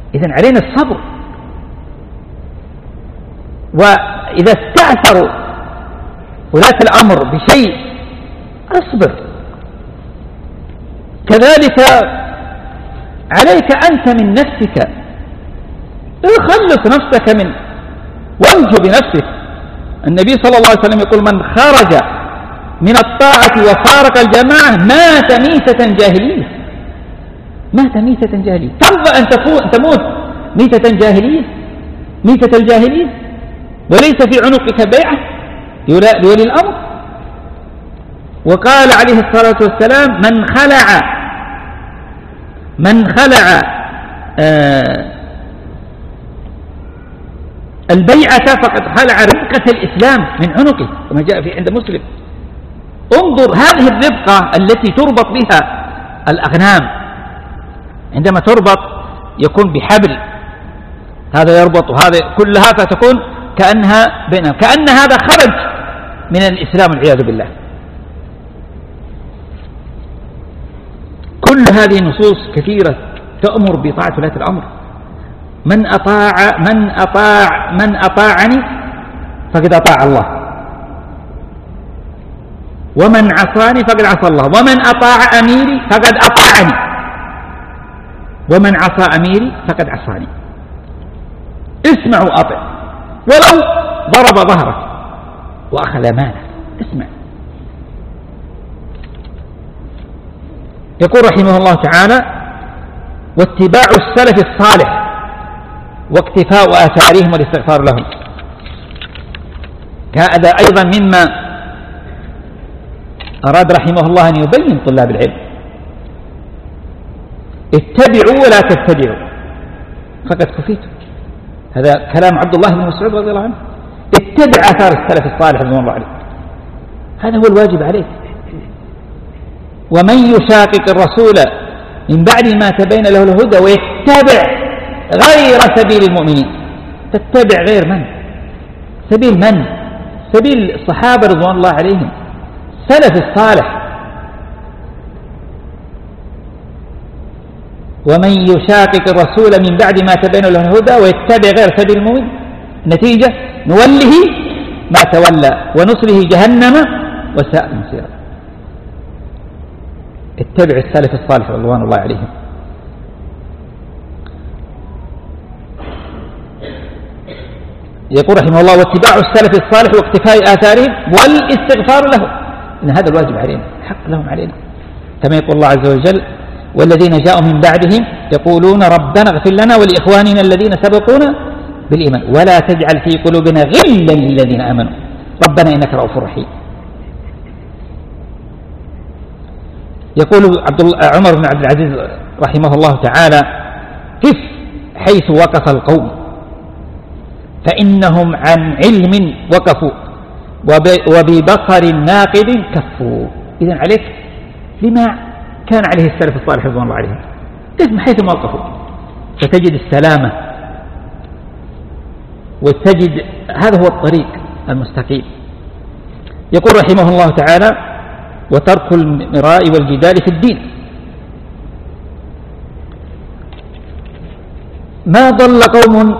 إذن علينا الصبر. وإذا استعثروا ولاة الأمر بشيء أصبر. كذلك عليك أنت من نفسك، خلص نفسك من وانجو بنفسك. النبي صلى الله عليه وسلم يقول من خرج من الطاعة وفارق الجماعة مات ميتة جاهلية. مات ميتة جاهلية. ترضى أن تموت ميتة جاهلية، ميتة الجاهلية، وليس في عنقك بيعة لولي الأمر؟ وقال عليه الصلاة والسلام من خلع البيعة فقد خلع ربقة الإسلام من عنقه، كما جاء في عند مسلم. انظر هذه الربقة التي تربط بها الأغنام، عندما تربط يكون بحبل، هذا يربط وهذا كلها، فتكون كأنها بينهم، كأن هذا خرج من الإسلام والعياذ بالله. كل هذه نصوص كثيرة تأمر بطاعة ولاة الأمر. من أطاعني فقد أطاع الله، ومن عصاني فقد عصى الله، ومن أطاع أميري فقد أطاعني، ومن عصى أميري فقد عصاني. اسمع وأطع، ولو ضرب ظهرك وأخذ مالك، اسمع. يقول رحمه الله تعالى: واتباع السلف الصالح واقتفاء آثارهم والاستغفار لهم. هذا أيضا مما أراد رحمه الله أن يبين طلاب العلم. اتبعوا ولا تتبعوا فقد كفيتم. هذا كلام عبد الله بن مسعود رضي الله عنه. اتبع آثار السلف الصالح رضي الله عليه، هذا هو الواجب عليك. ومن يشاقق الرسول من بعد ما تبين له الهدى ويتبع غير سبيل المؤمنين. تتبع غير من؟ سبيل من؟ سبيل الصحابة رضوان الله عليهم، سلف الصالح. ومن يشاقق الرسول من بعد ما تبين له الهدى ويتبع غير سبيل المؤمنين، نتيجة نوله ما تولى ونصله جهنم وساءت مصيرا. اتبع السلف الصالح رضوان الله عليهم. يقول رحمه الله: واتباع السلف الصالح واقتفاء آثارهم والاستغفار لهم. إن هذا الواجب علينا، حق لهم علينا، كما يقول الله عز وجل: والذين جاءوا من بعدهم يقولون ربنا اغفر لنا ولإخواننا الذين سبقونا بالإيمان ولا تجعل في قلوبنا غلا للذين آمنوا ربنا إنك رؤوف رحيم. يقول عمر بن عبد العزيز رحمه الله تعالى: قف حيث وقف القوم فإنهم عن علم وقفوا وببصر ناقد كفوا. إذن عليك لما كان عليه السلف الصالح رضوان الله عليهم، قف حيث ما وقفوا فتجد السلامة وتجد هذا هو الطريق المستقيم. يقول رحمه الله تعالى: وترك المراء والجدال في الدين. ما ضل قوم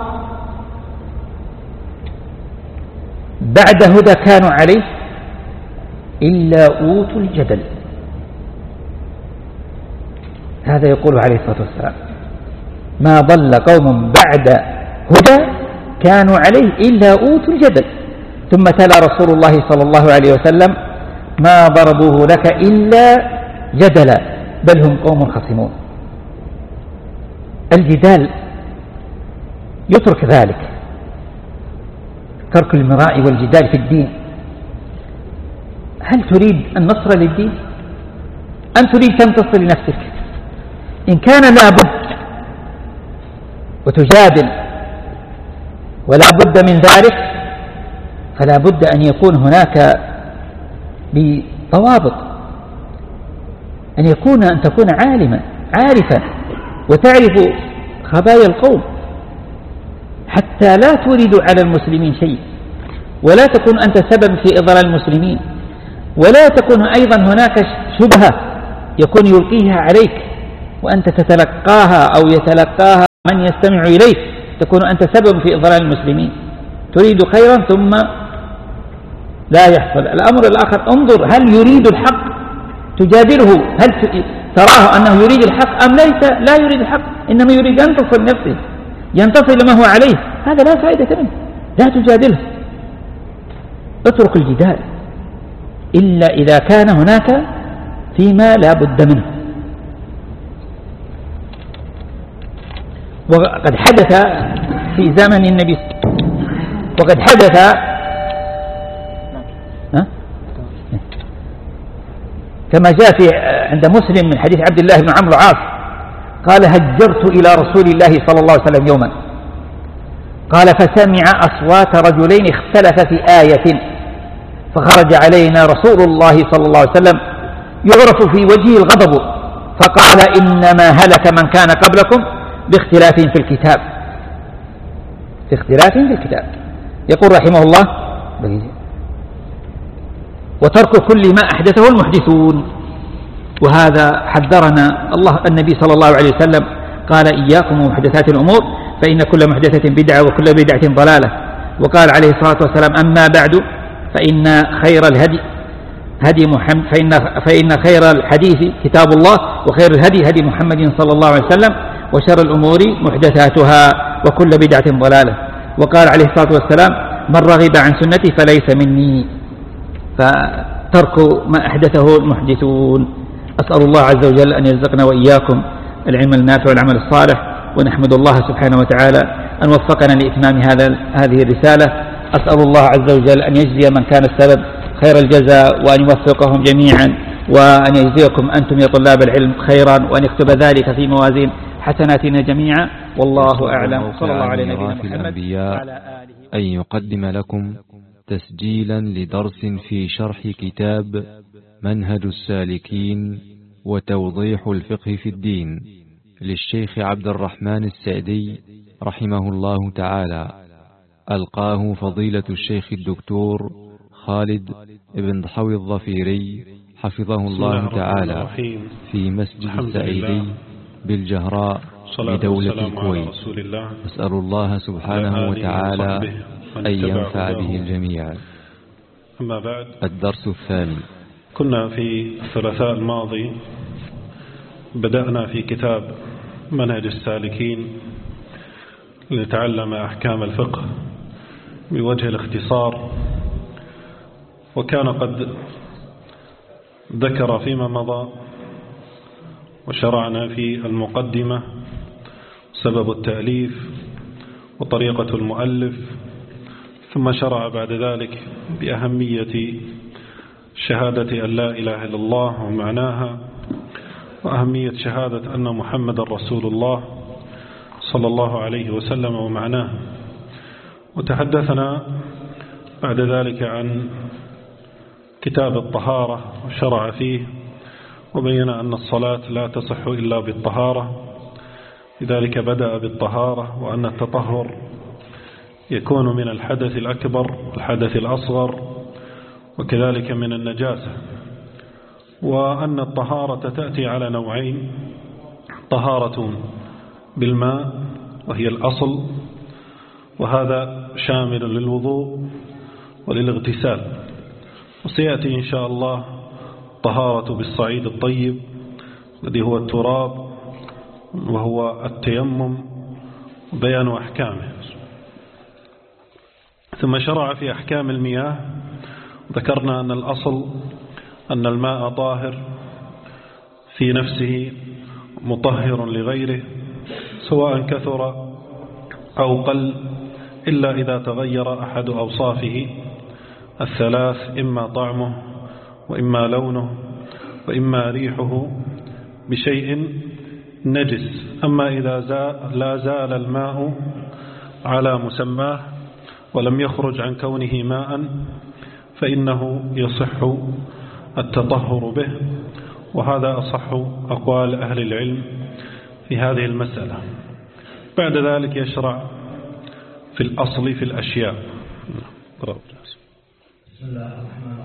بعد هدى كانوا عليه إلا أوتوا الجدل. هذا يقول عليه الصلاة والسلام: ما ضل قوم بعد هدى كانوا عليه إلا أوتوا الجدل. ثم تلا رسول الله صلى الله عليه وسلم: ما ضربوه لك إلا جدلا بل هم قوم خصمون. الجدال يترك ذلك، ترك المراء والجدال في الدين. هل تريد النصر للدين أم تريد تنتصر لنفسك؟ إن كان لا بد وتجادل ولا بد من ذلك فلا بد أن يكون هناك بضوابط، أن تكون عالما عارفا وتعرف خبايا القوم حتى لا تورد على المسلمين شيء، ولا تكون أنت سبب في إضلال المسلمين، ولا تكون أيضا هناك شبهة يكون يلقيها عليك وأنت تتلقاها أو يتلقاها من يستمع إليك تكون أنت سبب في إضلال المسلمين، تريد خيرا ثم لا يحصل. الأمر الآخر انظر هل يريد الحق تجادله، هل تراه أنه يريد الحق أم ليس لا يريد الحق، إنما يريد أن ينتصر نفسه، ينتصر لما هو عليه، هذا لا فائدة منه، لا تجادله، اترك الجدال إلا إذا كان هناك فيما لا بد منه. وقد حدث في زمن النبي، وقد حدث كما جاء في عند مسلم من حديث عبد الله بن عمرو العاص قال هجرت إلى رسول الله صلى الله عليه وسلم يوما، قال فسمع أصوات رجلين اختلف في آية، فخرج علينا رسول الله صلى الله عليه وسلم يعرف في وجهه الغضب، فقال إنما هلك من كان قبلكم باختلاف في الكتاب، في اختلاف في الكتاب. يقول رحمه الله وترك كل ما أحدثه المحدثون، وهذا حذرنا الله النبي صلى الله عليه وسلم قال إياكم ومحدثات الأمور فإن كل محدثة بدعة وكل بدعة ضلالة، وقال عليه الصلاة والسلام أما بعد فإن خير الهدي هدي محمد فإن خير الحديث كتاب الله وخير الهدي هدي محمد صلى الله عليه وسلم وشر الأمور محدثاتها وكل بدعة ضلالة، وقال عليه الصلاة والسلام من رغب عن سنتي فليس مني. فترك ما أحدثه المحدثون. أسأل الله عز وجل أن يرزقنا وإياكم العلم النافع والعمل الصالح، ونحمد الله سبحانه وتعالى أن وفقنا لإتمام هذه الرسالة. أسأل الله عز وجل أن يجزي من كان السبب خير الجزاء، وأن يوفقهم جميعا، وأن يجزيكم أنتم يا طلاب العلم خيرا، وأن يكتب ذلك في موازين حسناتنا جميعا، والله أعلم. صلى الله على نبينا محمد وعلى آله أن يقدم لكم تسجيلا لدرس في شرح كتاب منهج السالكين وتوضيح الفقه في الدين للشيخ عبد الرحمن السعدي رحمه الله تعالى، ألقاه فضيلة الشيخ الدكتور خالد بن ضحوي الظفيري حفظه الله تعالى في مسجد السعيدي بالجهراء بدولة الكويت. نسأل الله سبحانه وتعالى أن ينفع به الجميع. أما بعد، الدرس الثاني. كنا في الثلاثاء الماضي بدأنا في كتاب منهج السالكين لنتعلم أحكام الفقه بوجه الاختصار، وكان قد ذكر فيما مضى وشرعنا في المقدمة سبب التأليف وطريقة المؤلف، ثم شرع بعد ذلك بأهمية شهادة أن لا إله إلا الله ومعناها، وأهمية شهادة أن محمد رسول الله صلى الله عليه وسلم ومعناه. وتحدثنا بعد ذلك عن كتاب الطهارة وشرع فيه، وبين أن الصلاة لا تصح إلا بالطهارة، لذلك بدأ بالطهارة، وأن التطهر يكون من الحدث الأكبر والحدث الأصغر، وكذلك من النجاسة، وأن الطهارة تأتي على نوعين: طهارة بالماء وهي الأصل، وهذا شامل للوضوء وللاغتسال، وسيأتي إن شاء الله طهارة بالصعيد الطيب الذي هو التراب وهو التيمم وبيان أحكامه. ثم شرع في أحكام المياه، ذكرنا أن الأصل أن الماء طاهر في نفسه مطهر لغيره سواء كثر أو قل، إلا إذا تغير أحد أوصافه الثلاث: إما طعمه وإما لونه وإما ريحه بشيء نجس. أما إذا لا زال الماء على مسماه ولم يخرج عن كونه ماء فإنه يصح التطهر به، وهذا أصح أقوال أهل العلم في هذه المسألة. بعد ذلك يشرع في الأصل في الأشياء. بسم الله الرحمن